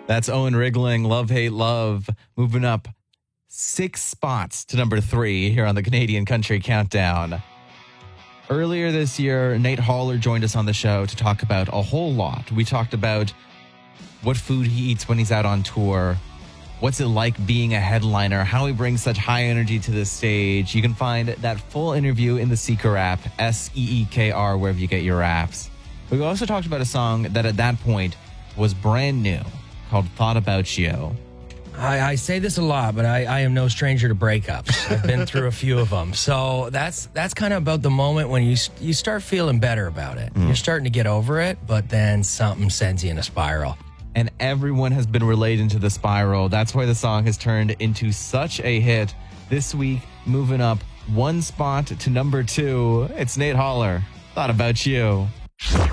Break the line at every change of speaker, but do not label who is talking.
That's Owen Rigling, Love, Hate, Love, moving up 6 spots to number 3 here on the Canadian Country Countdown. Earlier this year, Nate Haller joined us on the show to talk about a whole lot. We talked about what food he eats when he's out on tour, what's it like being a headliner, how he brings such high energy to the stage. You can find that full interview in the Seeker app, SEEKR, wherever you get your apps. We also talked about a song that at that point was brand new, called Thought About You.
I say this a lot, but I am no stranger to breakups. I've been through a few of them. So that's kind of about the moment when you start feeling better about it. You're starting to get over it, but then something sends you in a spiral.
And everyone has been related to the spiral. That's why the song has turned into such a hit. This week, moving up 1 spot to number 2, it's Nate Haller, Thought About You.